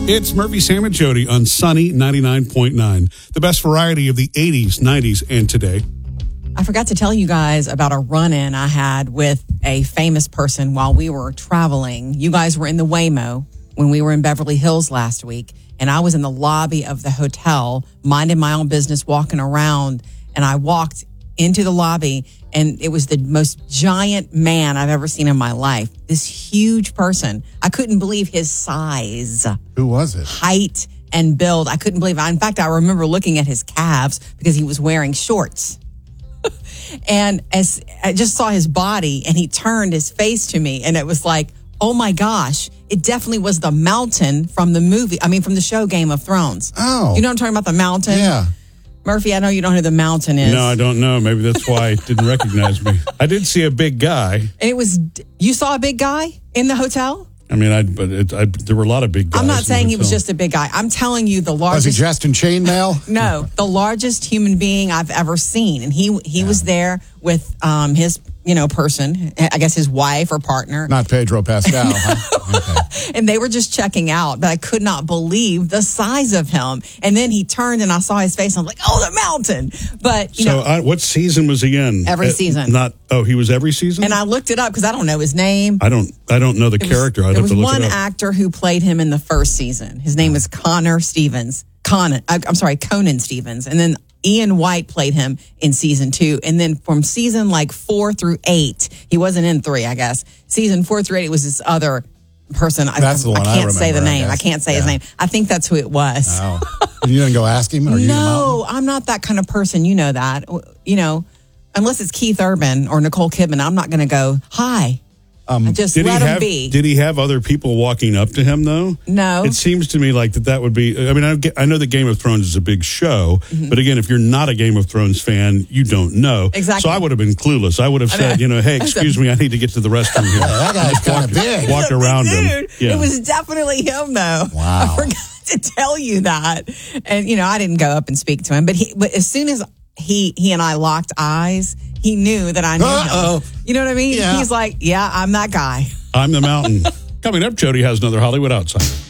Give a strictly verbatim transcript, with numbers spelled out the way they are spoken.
It's Murphy, Sam, and Jody on Sunny ninety-nine point nine. The best variety of the eighties, nineties, and today. I forgot to tell you guys about a run-in I had with a famous person while we were traveling. You guys were in the Waymo when we were in Beverly Hills last week, and I was in the lobby of the hotel, minding my own business, walking around, and I walked into the lobby, and it was the most giant man I've ever seen in my life. This huge person. I couldn't believe his size. Who was it? Height and build. I couldn't believe it. In fact, I remember looking at his calves because he was wearing shorts. And as I just saw his body, and he turned his face to me, and it was like, oh my gosh, it definitely was the Mountain from the movie. I mean, from the show Game of Thrones. Oh. You know what I'm talking about, the Mountain? Yeah. Murphy, I know you don't know who the Mountain is. No, I don't know. Maybe that's why it didn't recognize me. I did see a big guy. And it was, you saw a big guy in the hotel? I mean, I but it, I, there were a lot of big guys. I'm not saying he was hotel. just a big guy. I'm telling you the Was largest. he dressed in chainmail? No, the largest human being I've ever seen. And he he yeah. was there with um, his, you know, person, I guess his wife or partner. Not Pedro Pascal. huh? Okay. And they were just checking out, but I could not believe the size of him. And then he turned and I saw his face. And I was like, oh, the Mountain. But, you so know. I, what season was he in? Every uh, season. Not, oh, he was every season? And I looked it up because I don't know his name. I don't I don't know the It character. Was, I'd there have was to look one it up. actor who played him in the first season. His name is Connor Stevens. Conan, I, I'm sorry, Conan Stevens. And then Ian White played him in season two. And then from season like four through eight, he wasn't in three, I guess. Season four through eight, it was this other person. That's I, the one I I can't say the remember, I name. I, guess. can't say Yeah. his name. I think that's who it was. Oh. You didn't go ask him? Or you No, I'm not that kind of person. You know that. You know, unless it's Keith Urban or Nicole Kidman, I'm not going to go, hi. Um, I just Did let he him have? be. Did he have other people walking up to him though? No. It seems to me like that. That would be. I mean, I, get, I know that Game of Thrones is a big show, mm-hmm. but again, if you're not a Game of Thrones fan, you don't know. Exactly. So I would have been clueless. I would have said, you know, hey, excuse me, I need to get to the restroom here. that guy's kind of big. Walked around Dude, him. Yeah. It was definitely him, though. Wow. I forgot to tell you that. And, you know, I didn't go up and speak to him. But, he, but as soon as he he and I locked eyes, he knew that I knew Uh-oh. him. You know what I mean? Yeah. He's like, yeah, I'm that guy. I'm the Mountain. Coming up, Jody has another Hollywood Outsider.